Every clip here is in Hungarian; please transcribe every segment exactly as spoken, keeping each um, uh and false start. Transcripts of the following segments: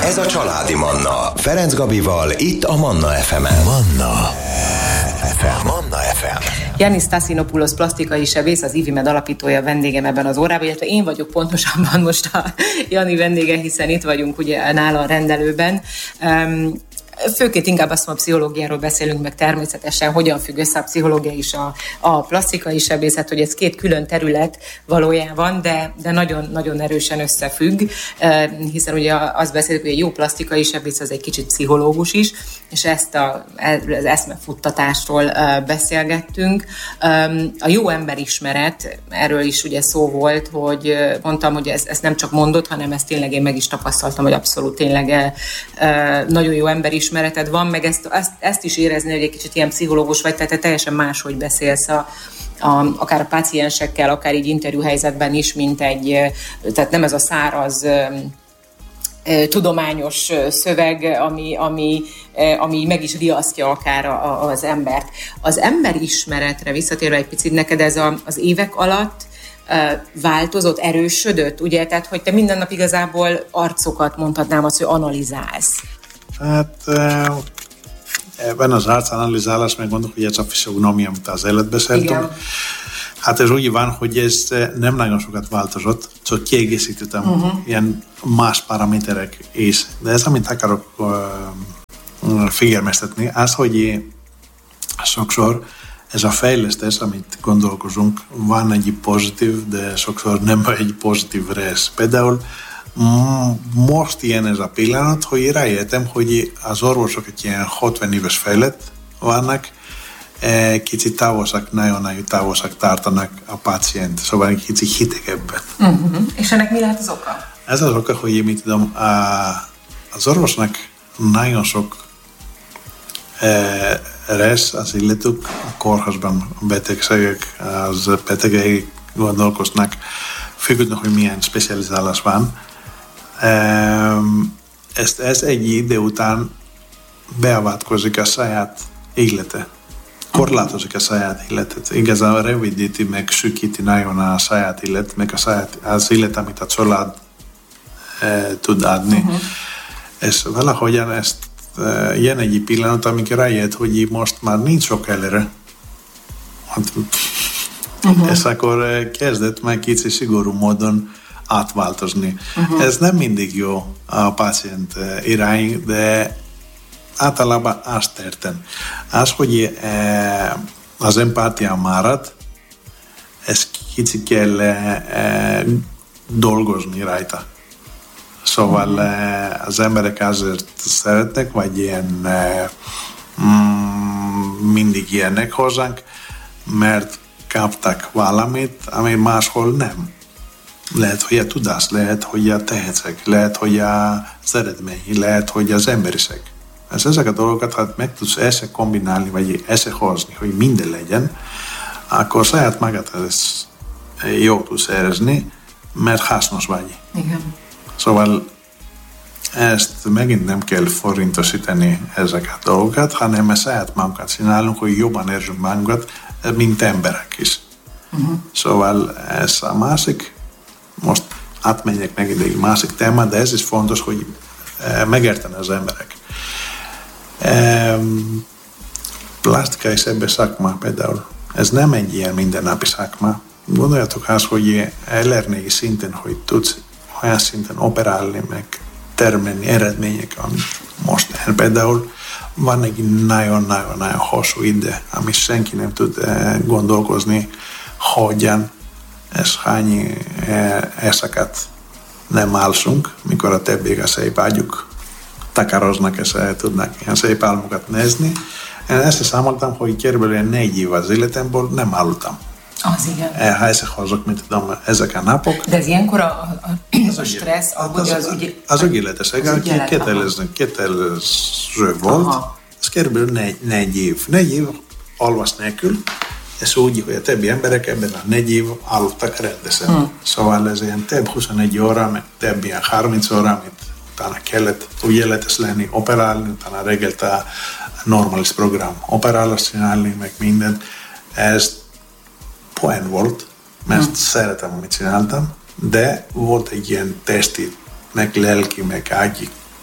Ez a Családi Manna. Ferenc Gabival, itt a Manna ef emen. Manna ef em. Manna ef em. Yannis Stassinopoulos plastikai sebész, az IVIMED alapítója, vendégem ebben az órában, illetve én vagyok pontosabban most a Jani vendége, hiszen itt vagyunk ugye nála a rendelőben. Um, Főként inkább azt mondom, a pszichológiáról beszélünk, meg természetesen hogyan függ össze a pszichológia is a, a plastikai sebészet, hogy ez két külön terület valójában, de, de nagyon, nagyon erősen összefügg, hiszen ugye azt beszélünk, hogy egy jó plastikai sebész az egy kicsit pszichológus is, és ezt a, az eszmefuttatásról beszélgettünk. A jó emberismeret, erről is ugye szó volt, hogy mondtam, hogy ez, ezt nem csak mondott, hanem ezt tényleg én meg is tapasztaltam, hogy abszolút tényleg nagyon jó emberismeret ismereted van, meg ezt, ezt, ezt is érezni, hogy egy kicsit ilyen pszichológus vagy, tehát te teljesen máshogy beszélsz a, a, akár a páciensekkel, akár így interjúhelyzetben is, mint egy, tehát nem ez a száraz tudományos szöveg, ami, ami, ami meg is riasztja akár a, a, az embert. Az emberismeretre visszatérve egy picit, neked ez a, az évek alatt változott, erősödött, ugye? Tehát, hogy te minden nap igazából arcokat, mondhatnám azt, hogy analizálsz. Hát ebben az arcanalizálás megmondok, hogy ez a fizionomia, amit az előtt beszéltünk. Hát ez úgy van, hogy ez nem nagyon sokat változott, csak kiegészítettem uh-huh. ilyen más paraméterek is. De ez, amit akarok uh, figyelmeztetni, az, hogy sokszor ez a fejlesztés, amit gondolkozunk, van egy pozitív, de sokszor nem egy pozitív rész. Például most ilyen ez a pillanat, hogy rájöttem, hogy az orvosok egy ilyen hatvan éves felett vannak, kicsit távolság, nagyon-nagyon távolság tartanak a pácient, szóval egy kicsit hidegebben. Uh-huh. És ennek mi lehet az oka? Ez az oka, hogy mit tudom, az orvosnak nagyon sok rész az illetők, a kórházban a betegségek, az betegek gondolkoznak, függően, hogy milyen specializálás van. Ezt, ez egy idő után beavatkozik a saját élete. Korlátozik a saját életet. Igazán rövidíti, meg sükíti nagyon a saját élet, meg a saját, az élet, amit a család e, tud adni. Uh-huh. Ez valahogyan ezt e, ilyen egy pillanat, amikor rájött, hogy most már nincs sok előre. Hát, uh-huh. Ez akkor kezdett meg kicsi szigorú módon átváltozni. Uh-huh. Ez nem mindig jó a pácient irány, de általában azt értem. Az, hogy az empátia marad, ez kicsit kell dolgozni rajta. Szóval uh-huh. az emberek azért szeretnek, vagy ilyen mindig ilyenek hozzánk, mert kaptak valamit, ami máshol nem. Lehet, hogy a tudás, lehet, hogy a tehetség, lehet, hogy az eredmény, lehet, hogy az emberiség. Ez ezek a dolgokat, ha meg tudsz ezt kombinálni, vagy ezt hozni, hogy minden legyen, akkor saját magát ezt jó tudsz érezni, mert hasznos vagy. Igen. Szóval ezt megint nem kell forintosítani ezeket a dolgokat, hanem saját magunkat csinálunk, hogy jobban érzünk magunkat, mint emberek is. Uh-huh. Szóval ez a másik. Most átmenjek megint egy másik téma, de ez is fontos, hogy megérteni az emberek. Plastikai sebész szakma például, ez nem egy ilyen mindennapi szakma. Gondoljatok azt, hogy elérni szinten, hogy tudsz olyan szinten operálni, meg termelni eredmények, amit most például van egy nagyon-nagyon hosszú ide, amit senki nem tud gondolkozni, hogyan ez hány éjszakát nem alszunk, mikor a többiek a szép ágyuk takaroznak, és tudnak ilyen szép álmokat nézni. Én ezt számoltam, hogy körülbelül négy év az életemből nem aludtam. Az igen. Helyszek hozok, mint tudom, ezek a napok. De ez ilyenkor a, a, a stressz, az, az, az, az, ügy, az ügyletesek, aki kételező volt, aha. Ez körülbelül négy, négy év. Négy év alvás nélkül, és úgy, hogy a többi emberek ebben a négy év aludtak rendesen. Hmm. Szóval ez ilyen több huszonegy óra, meg több ilyen harminc óra, amit utána kellett ügyeletes lenni, operálni, utána reggelt a normális program operálást csinálni, meg mindent. Ez poén volt, mert hmm. szeretem, amit csináltam, de volt egy ilyen testi, meg lelki, meg ágyi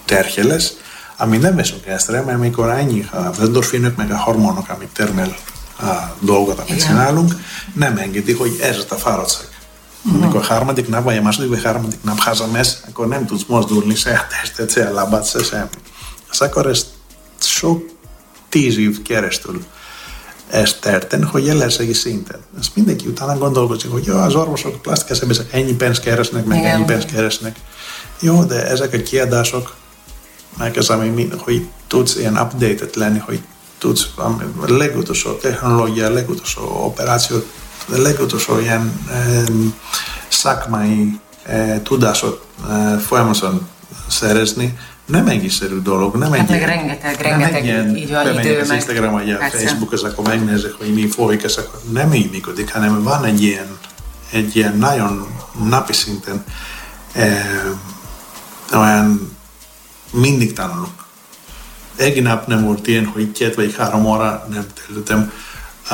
terhe lesz, ami nem veszünk észre, mert mikor ennyi az endorfinok, meg a hormonok, amit termel a dolgot, amit igen. csinálunk, nem engedi, hogy ez a fáradtság. Uh-huh. Amikor harmadik nap, vagy a második, vagy harmadik nap hazamész, akkor nem tudsz mozdulni, se a testet, se a lábad, se semmi. És akkor ezt sok tíz év keresztül ezt terten, hogy jelenlegi szinten. Ezt mindenki utána gondolkozik, hogy jó, az orvosok, plastikusebészek ennyi pénzt keresnek, meg igen. ennyi pénzt keresnek. Jó, de ezek a kiadások, meg ez, ami, hogy tudsz ilyen updated lenni, hogy tudsz a legutolsó technológia, a legutolsó operáció, a legutolsó ilyen um, szakmai uh, tudásot uh, folyamatosan szerezni, nem egészszerű dolog, nem hát egy meg rengeteg, rengeteg így van idő, az Instagram vagy a persze. Facebook, az akkor megnézzük, hogy mi folyik, ez akkor nem így működik, hanem van egy ilyen, egy ilyen nagyon napi szinten eh, olyan mindig tanulunk. Egy nap nem volt ilyen, hogy két vagy három óra nem töltöttem a,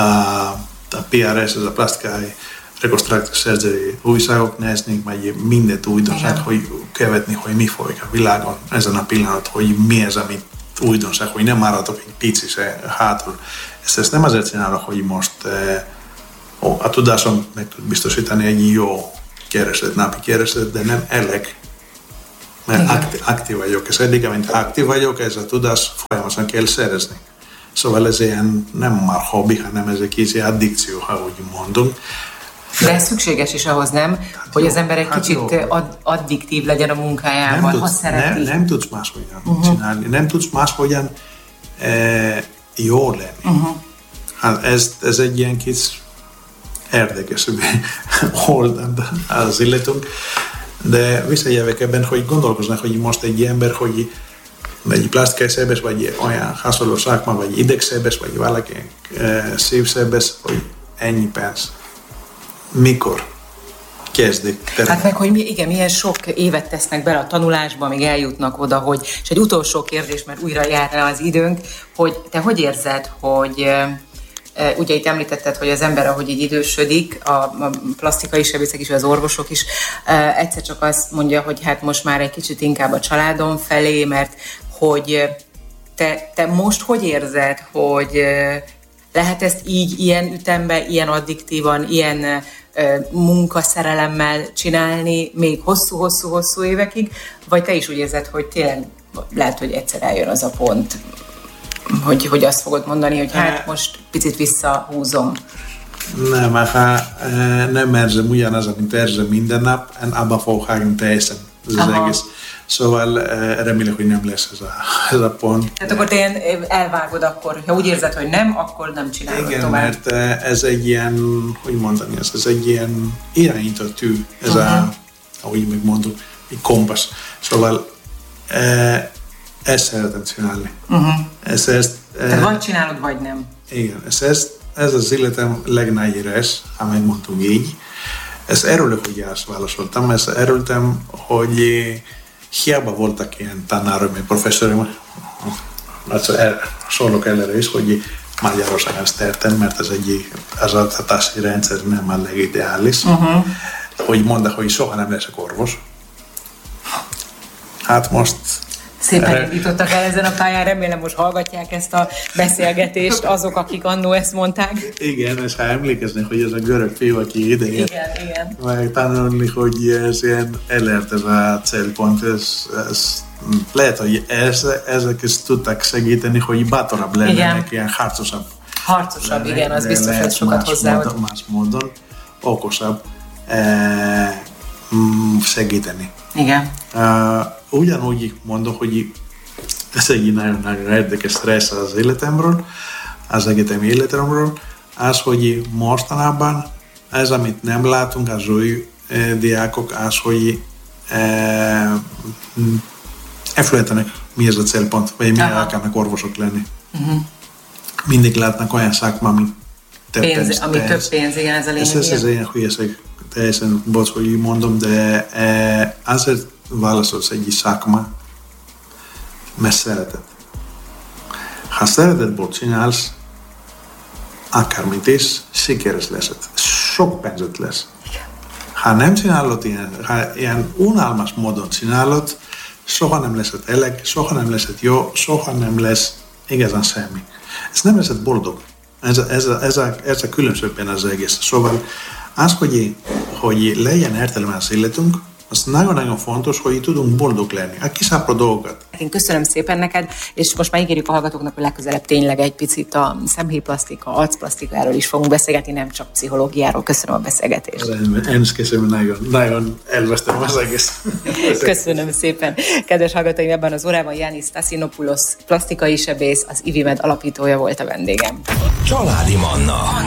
a pé er es, ez a plastikai rekonstruktív szerzői újságok nézni, meg mindent újdonság, hogy követni, hogy mi folyik a világon ezen a pillanat, hogy mi ez, amit újdonság, hogy nem maradok egy pici se hátul. Ezt, ezt nem azért csinálok, hogy most eh, a tudásom meg tud biztosítani egy jó kereset, napi kereset, de nem elég, mert aktív, aktív vagyok. És eddig, amint aktív vagyok, ez a tudás folyamatosan kell szerezni. Szóval ez ilyen nem már hobbi, hanem ez egy kicsi addikció, ha úgy mondunk. De ez szükséges is ahhoz, nem? Hát hogy jó, az ember egy hát kicsit ad, addiktív legyen a munkájában, nem ha tudsz, szereti. Nem, nem tudsz máshogyan uh-huh. csinálni, nem tudsz máshogyan e, jó lenni. Uh-huh. Hát ez, ez egy ilyen kis érdekes oldal az illetünk, de visszajövök ebben, hogy gondolkoznak, hogy most egy ember, hogy egy plastikai sebész, vagy olyan hasonló szakma, vagy idegszebész, vagy valaki e, szívszebész, hogy ennyi pénz. Mikor kezdik? Terem. Hát meg, hogy mi, igen, milyen sok évet tesznek bele a tanulásba, amíg eljutnak oda, hogy, és egy utolsó kérdés, mert újra jár le az időnk, hogy te hogy érzed, hogy e, ugye itt említetted, hogy az ember, ahogy így idősödik, a, a plastikai sebészek is, az orvosok is e, egyszer csak azt mondja, hogy hát most már egy kicsit inkább a családom felé, mert hogy te, te most hogy érzed, hogy lehet ezt így, ilyen ütemben, ilyen addiktívan, ilyen ö, munkaszerelemmel csinálni még hosszú-hosszú-hosszú évekig, vagy te is úgy érzed, hogy tényleg lehet, hogy egyszer eljön az a pont, hogy, hogy azt fogod mondani, hogy hát most picit visszahúzom. Nem, ha nem érzem ugyanaz, amit érzem minden nap, én abba fogok hágni teljesen ez az egész. Szóval remélem, hogy nem lesz ez a, ez a pont. Tehát akkor te elvágod akkor, ha úgy érzed, hogy nem, akkor nem csinálod igen, tovább. Mert ez egy ilyen, hogy mondani, ez, ez egy ilyen irányított tű, ez uh-huh. a, ahogy még mondjuk, egy kompassz. Szóval ezt szeretem csinálni. Uh-huh. Ez, ezt, Tehát vagy csinálod, vagy nem. Igen, ez, ez, ez az életem legnagyobb rész, ha megmondtuk így. Ez örülök, hogy ezt válaszoltam, ezt örültem, hogy hiába voltak ilyen tanárok, meg professzorok, szólok előre is, hogy Magyarországon ezt értem, mert ez egy az oktatási rendszer nem a legideális, uh-huh. hogy mondta, hogy soha nem leszek orvos. Hát most szépen indítottak el ezen a pályán, remélem most hallgatják ezt a beszélgetést azok, akik annó ezt mondták. Igen, és ha emlékeznek, hogy ez a görög fiú, aki idejét, igen, igen. meg tanulni, hogy ez ilyen elért ez a célpont, ez, ez lehet, hogy ez, ezek is tudtak segíteni, hogy bátorabb lennének, ilyen harcosabb. Harcosabb, lennének, igen, az biztos, hogy sokat hozzá. Módon, más módon, okosabb eh, segíteni. Igen. Uh, ugyanúgy mondom, hogy ez egy nagyon-nagyon érdekes stressz az életemről, az egyetemi életemről, az, hogy mostanában ez, amit nem látunk, az új eh, diákok, az, hogy eh, elfelejtenek, mi ez a célpont, vagy mi akarnak orvosok lenni. Uh-huh. Mindig látnak olyan szakma, ami több pénz, pénz. Ami több pénz, igen, ez a lényeg. Ez, ez ilyen hülyeség, teljesen bocs, hogy így mondom, de eh, azért válaszolsz egy szakma, mert szereted. Ha szeretetből csinálsz, akármit is, sikeres leszed. Sok pénzed lesz. Ha nem csinálod ilyen, ha ilyen unalmas módon csinálod, soha nem leszett eleg, soha nem leszett jó, soha nem lesz igazán semmi. Ez nem leszett boldog. Ez a, ez a, ez a, ez a különbségben az egész. Szóval az, hogy, hogy legyen értelmes életünk, az nagyon-nagyon fontos, hogy tudunk boldog lenni. A kiszápró dolgokat. Én köszönöm szépen neked, és most már ígérjük a hallgatóknak, hogy legközelebb tényleg egy picit a szemhéjplasztika, arcplasztikáról is fogunk beszélgetni, nem csak pszichológiáról. Köszönöm a beszélgetést. Én is köszönöm, nagyon, nagyon elvesztem az egész. Köszönöm szépen. Kedves hallgatóim, ebben az órában Yannis Stassinopoulos, plastikai sebész, az IVIMED alapítója volt a vendégem. Családi Manna.